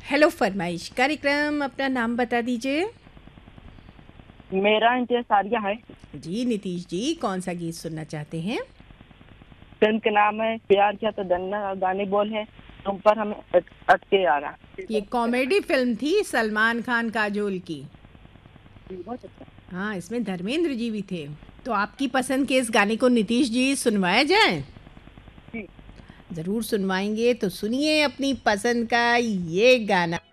Hello फरमाइश कार्यक्रम, अपना नाम बता दीजिए। मेरा इंतजार सारिया है। जी नीतीश जी, कौन सा गीत सुनना चाहते हैं? फिल्म का नाम है प्यार किया तो डरना और गाने बोल है तुम पर हमें अटके आ रहा। ये कॉमेडी फिल्म थी सलमान खान काजोल की। बहुत अच्छा। हाँ, इसमें धर्मेंद्र जी भी थे। तो आपकी पसंद के इस गाने को नीतीश जी सुनवाया जाए? जी। ज़रूर सुनवाएंगे, तो सुनिए अपनी पसंद का ये गाना।